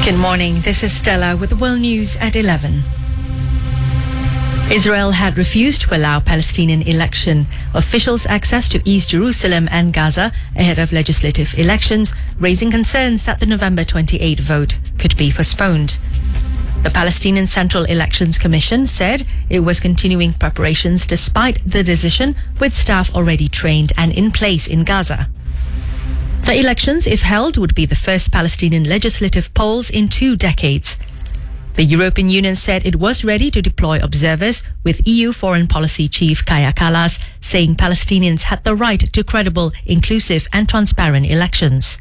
Good morning. This is Stella with the World News at 11. Israel had refused to allow Palestinian election officials access to East Jerusalem and Gaza ahead of legislative elections, raising concerns that the November 28 vote could be postponed. The Palestinian Central Elections Commission said it was continuing preparations despite the decision, with staff already trained and in place in Gaza. The elections, if held, would be the first Palestinian legislative polls in 2 decades. The European Union said it was ready to deploy observers, with EU Foreign Policy Chief Kaja Kallas saying Palestinians had the right to credible, inclusive and transparent elections.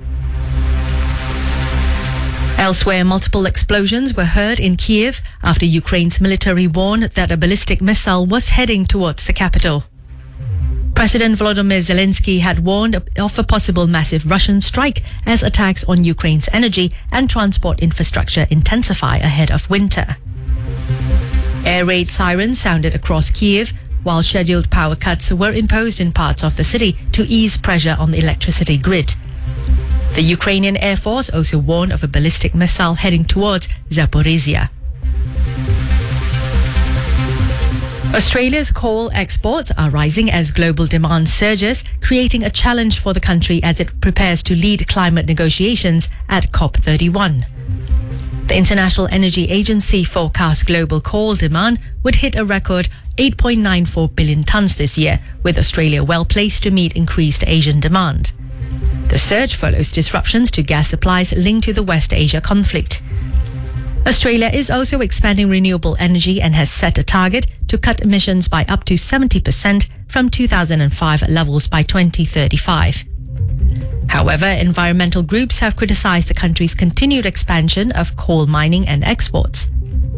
Elsewhere, multiple explosions were heard in Kiev after Ukraine's military warned that a ballistic missile was heading towards the capital. President Volodymyr Zelensky had warned of a possible massive Russian strike as attacks on Ukraine's energy and transport infrastructure intensify ahead of winter. Air raid sirens sounded across Kiev, while scheduled power cuts were imposed in parts of the city to ease pressure on the electricity grid. The Ukrainian Air Force also warned of a ballistic missile heading towards Zaporizhia. Australia's coal exports are rising as global demand surges, creating a challenge for the country as it prepares to lead climate negotiations at COP31. The International Energy Agency forecast global coal demand would hit a record 8.94 billion tonnes this year, with Australia well placed to meet increased Asian demand. The surge follows disruptions to gas supplies linked to the West Asia conflict. Australia is also expanding renewable energy and has set a target to cut emissions by up to 70% from 2005 levels by 2035. However, environmental groups have criticized the country's continued expansion of coal mining and exports.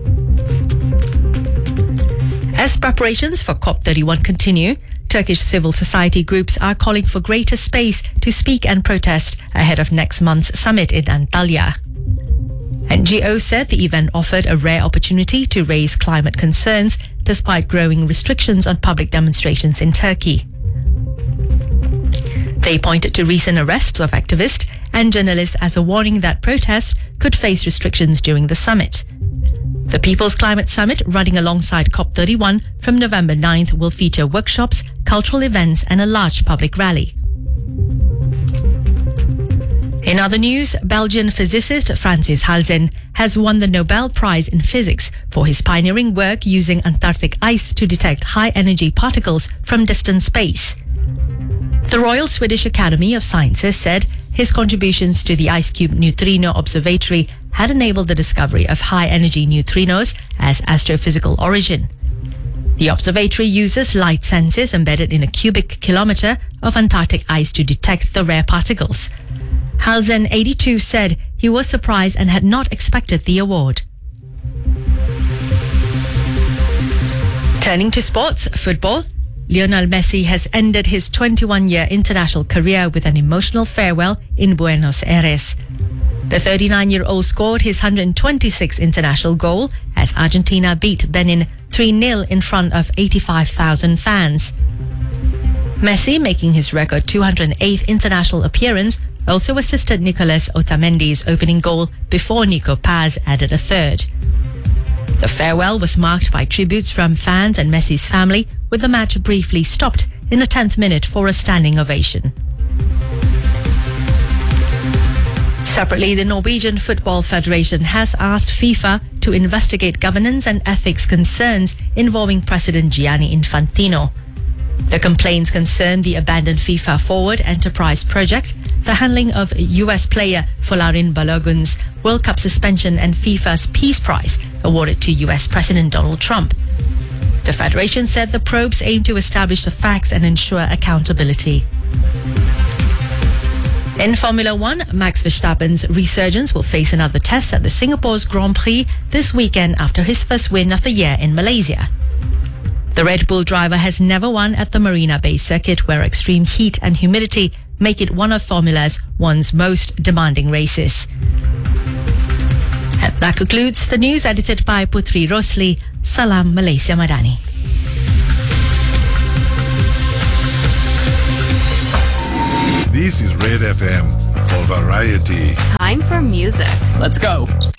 As preparations for COP31 continue, Turkish civil society groups are calling for greater space to speak and protest ahead of next month's summit in Antalya. NGO said the event offered a rare opportunity to raise climate concerns despite growing restrictions on public demonstrations in Turkey. They pointed to recent arrests of activists and journalists as a warning that protests could face restrictions during the summit. The People's Climate Summit, running alongside COP31 from November 9th, will feature workshops, cultural events and a large public rally. In other news, Belgian physicist Francis Halzen has won the Nobel Prize in Physics for his pioneering work using Antarctic ice to detect high-energy particles from distant space. The Royal Swedish Academy of Sciences said his contributions to the IceCube Neutrino Observatory had enabled the discovery of high-energy neutrinos as astrophysical origin. The observatory uses light sensors embedded in a cubic kilometre of Antarctic ice to detect the rare particles. Halzen, 82, said he was surprised and had not expected the award. Turning to sports, football, Lionel Messi has ended his 21-year international career with an emotional farewell in Buenos Aires. The 39-year-old scored his 126th international goal as Argentina beat Benin 3-0 in front of 85,000 fans. Messi, making his record 208th international appearance, also assisted Nicolas Otamendi's opening goal before Nico Paz added a third. The farewell was marked by tributes from fans and Messi's family, with the match briefly stopped in the 10th minute for a standing ovation. Separately, the Norwegian Football Federation has asked FIFA to investigate governance and ethics concerns involving President Gianni Infantino. The complaints concern the abandoned FIFA Forward Enterprise project, the handling of US player Folarin Balogun's World Cup suspension and FIFA's Peace Prize awarded to US President Donald Trump. The Federation said the probes aim to establish the facts and ensure accountability. In Formula One, Max Verstappen's resurgence will face another test at the Singapore's Grand Prix this weekend after his first win of the year in Malaysia. The Red Bull driver has never won at the Marina Bay circuit, where extreme heat and humidity make it one of Formula One's most demanding races. And that concludes the news, edited by Putri Rosli. Salam Malaysia Madani. This is Red FM. for variety. Time for music. Let's go.